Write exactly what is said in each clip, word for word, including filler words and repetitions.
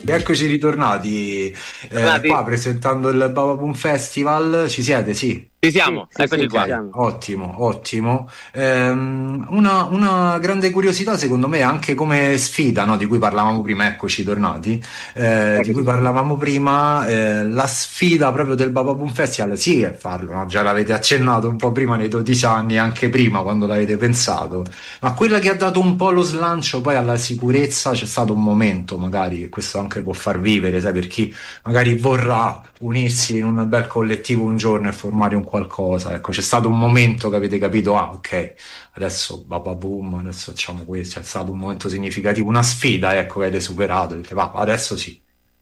Eccoci ritornati, eh, Tornati? qua presentando il Baba Boom Festival, ci siete? Sì. Ci Sì, siamo, sì, eccoci sì, ci qua. Ok, siamo. ottimo, ottimo. Ehm, una, una grande curiosità secondo me anche come sfida, no, di cui parlavamo prima, eccoci tornati, eh, di cui Eccoci. parlavamo prima, eh, la sfida proprio del Baba Boom Festival, sì è farlo, no? Già l'avete accennato un po' prima nei dodici anni, anche prima quando l'avete pensato, ma quella che ha dato un po' lo slancio poi alla sicurezza c'è stato un momento magari che questo anche può far vivere, sai, per chi magari vorrà unirsi in un bel collettivo un giorno e formare un qualcosa. Ecco, c'è stato un momento che avete capito, ah, ok, adesso baba boom, adesso facciamo questo. C'è stato un momento significativo, una sfida, ecco, che avete superato. Dite, va, adesso sì.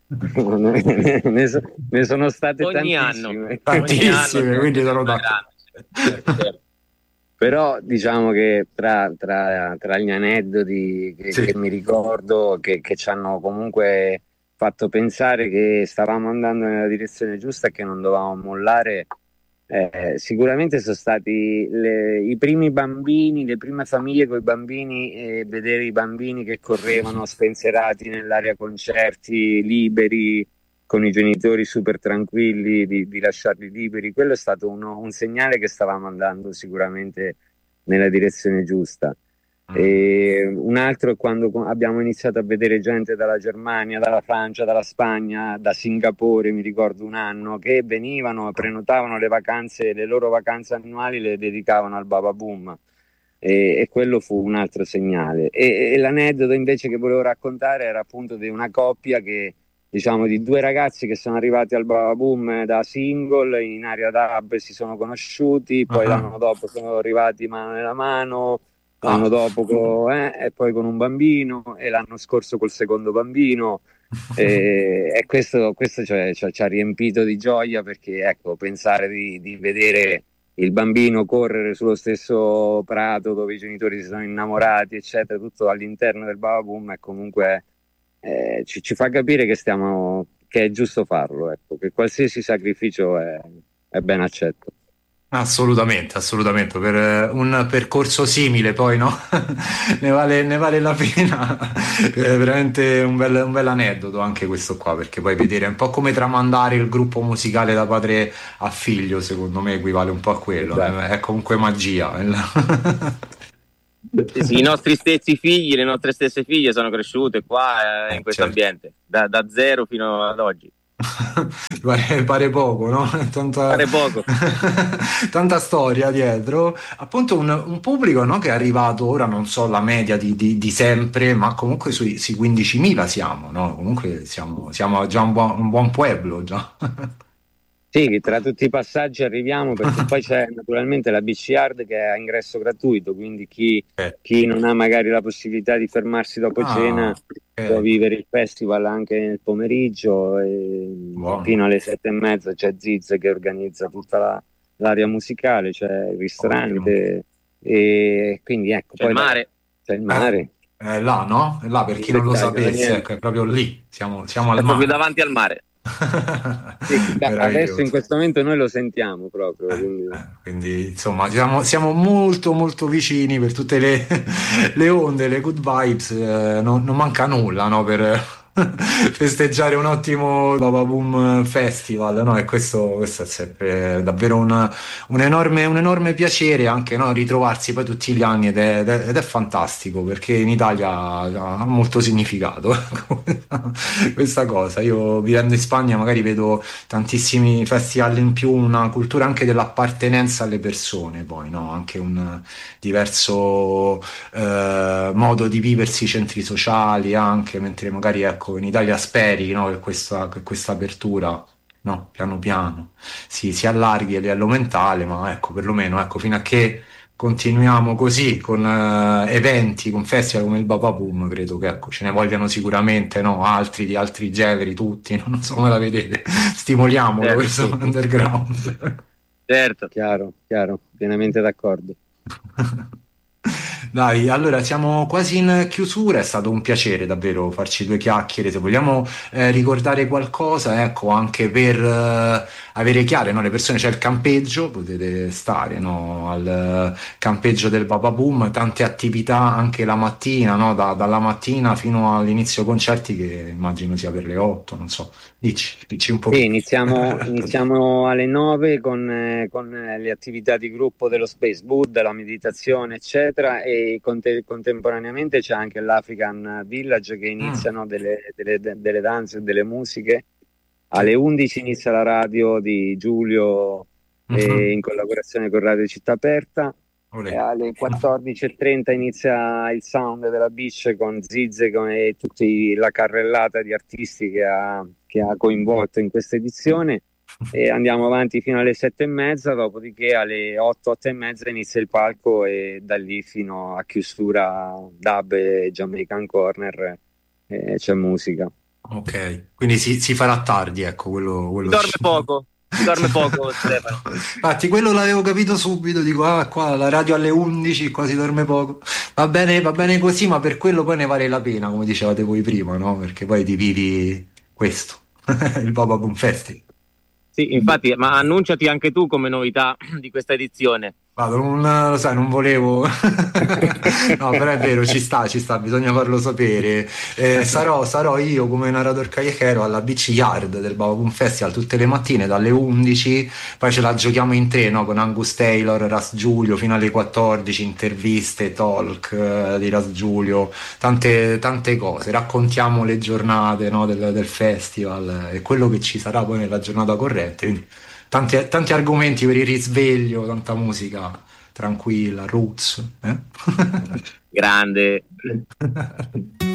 Ne, ne so- ne sono state Ogni anno, tantissime. ogni anno Tantissime, ce, quindi ce n'è sono una d'accordo. grande. Certo, certo. Però diciamo che tra, tra- tra gli aneddoti che, che Sì. mi ricordo, che, che ci hanno comunque fatto pensare che stavamo andando nella direzione giusta e che non dovevamo mollare, eh, sicuramente sono stati le- i primi bambini, le prime famiglie con i bambini, e vedere i bambini che correvano spensierati nell'area concerti, liberi, con i genitori super tranquilli di, di lasciarli liberi. Quello è stato uno- un segnale che stavamo andando sicuramente nella direzione giusta. Mm. E un altro è quando co- abbiamo iniziato a vedere gente dalla Germania, dalla Francia, dalla Spagna, da Singapore, mi ricordo un anno, che venivano, prenotavano le vacanze, le loro vacanze annuali le dedicavano al Baba Boom. E, e quello fu un altro segnale. E, e l'aneddoto invece che volevo raccontare era appunto di una coppia che, diciamo, di due ragazzi che sono arrivati al Baba Boom da single in area dub, e si sono conosciuti, poi Ah, l'anno dopo sono arrivati mano nella mano, l'anno ah. dopo co- eh, e poi con un bambino, e l'anno scorso col secondo bambino. E, e questo, questo cioè, cioè, ci ha riempito di gioia, perché ecco, pensare di, di vedere il bambino correre sullo stesso prato dove i genitori si sono innamorati, eccetera, tutto all'interno del Baba Boom, è comunque, eh, ci, ci fa capire che stiamo, che è giusto farlo, ecco, che qualsiasi sacrificio è, è ben accetto. Assolutamente, assolutamente, per eh, un percorso simile poi, no? Ne vale, ne vale la pena. È veramente un bel, un bel aneddoto anche questo qua, perché poi vedere è un po' come tramandare il gruppo musicale da padre a figlio, secondo me equivale un po' a quello, Esatto. è, è comunque magia. Sì, sì, i nostri stessi figli, le nostre stesse figlie sono cresciute qua eh, Eh, in questo certo. ambiente, da, da zero fino ad oggi. Pare, pare poco, no? Tanta, Pare poco. tanta storia dietro. Appunto, un, un pubblico, no, che è arrivato ora, non so la media di, di- di sempre, ma comunque sui, sui quindicimila siamo, no? Comunque siamo, siamo già un buon, un buon pueblo, già. Sì, tra tutti i passaggi arriviamo, perché poi c'è naturalmente la B C Hard che è a ingresso gratuito, quindi chi, Eh, chi non ha magari la possibilità di fermarsi dopo cena Ah, può ok, vivere il festival anche nel pomeriggio, e buono, fino alle sette e mezza c'è Ziz che organizza tutta la- l'area musicale, c'è il ottimo. ristorante, e quindi ecco, C'è il poi da- mare, c'è il Eh, mare, è là, no? È là per il chi non lo dettaglio da sapesse, niente. ecco, è proprio lì, siamo, siamo al è proprio mare. davanti al mare. Sì, da- adesso in Meraviglioso. questo momento noi lo sentiamo proprio, Eh, quindi. eh, quindi insomma siamo, siamo molto molto vicini per tutte le, le onde, le good vibes, eh, non, non manca nulla, no, per festeggiare un ottimo Baba Boom Festival, no? E questo, questo è sempre davvero un, un enorme, un enorme piacere anche, no, ritrovarsi poi tutti gli anni ed è, ed è- ed è fantastico perché in Italia ha molto significato questa cosa. Io vivendo in Spagna magari vedo tantissimi festival in più, una cultura anche dell'appartenenza alle persone, poi, no? Anche un diverso eh, modo di viversi i centri sociali, anche mentre magari ecco in Italia speri, no, che questa, che questa apertura. No, piano piano si, si allarghi a livello mentale, ma ecco, perlomeno ecco, fino a che continuiamo così con eh, eventi, con festival come il Baba Boom, credo che ecco, ce ne vogliano sicuramente no? Altri di altri generi, tutti, non so come la vedete. Stimoliamolo Certo, questo underground. certo. Chiaro, chiaro, pienamente d'accordo. Dai, allora siamo quasi in chiusura, è stato un piacere davvero farci due chiacchiere. Se vogliamo eh, ricordare qualcosa, ecco, anche per eh, avere chiare, no, le persone, c'è il campeggio, potete stare, no, al eh, campeggio del Baba Boom, tante attività anche la mattina, no, da- dalla mattina fino all'inizio concerti che immagino sia per le otto, non so. Dici, dici un Sì, pochino. iniziamo, iniziamo alle nove con, eh, con, eh, le attività di gruppo dello Space Boot, la meditazione, eccetera, e conte- contemporaneamente c'è anche l'African Village che Mm, iniziano delle, delle, delle danze e delle musiche. sì. Alle undici inizia la radio di Giulio eh, Mhm. in collaborazione con Radio Città Aperta. E Olè. alle quattordici e trenta inizia il sound della Beach con Zizze con, e tutta la carrellata di artisti che ha, che ha coinvolto in questa edizione e andiamo avanti fino alle sette e mezza, dopodiché alle otto, otto e mezza inizia il palco e da lì fino a chiusura dub e Jamaican Corner eh, c'è musica. Ok, quindi si, si farà tardi, ecco, quello, Si quello dorme sì. poco, si dorme poco, Stefano. Infatti, quello l'avevo capito subito, dico, ah, qua la radio alle undici, qua si dorme poco. Va bene, va bene così, ma per quello poi ne vale la pena, come dicevate voi prima, no? Perché poi ti vivi questo, il Papa Boom Festival. Sì, infatti, ma annunciati anche tu come novità di questa edizione. Vado, non, lo sai, non volevo. No, però è vero, ci sta, ci sta, bisogna farlo sapere. Eh, sarò, sarò io come narratore callejero alla Beach Yard del Bavabum Festival tutte le mattine dalle undici, poi ce la giochiamo in tre, no? Con Angus Taylor, Ras Giulio, fino alle quattordici, interviste, talk eh, di Ras Giulio, tante, tante cose. Raccontiamo le giornate, no, del, del festival e quello che ci sarà poi nella giornata corrente. Quindi tanti, tanti argomenti per il risveglio, tanta musica tranquilla, roots. Eh? Grande.